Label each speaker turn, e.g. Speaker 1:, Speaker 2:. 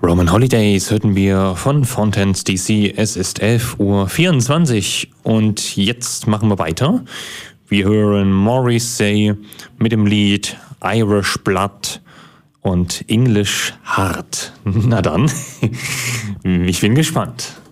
Speaker 1: Roman Holidays hörten wir von Fountains DC. Es ist 11:24 Uhr und jetzt machen wir weiter. Wir hören Morrissey mit dem Lied Irish Blood und English Heart. Na dann, ich bin gespannt.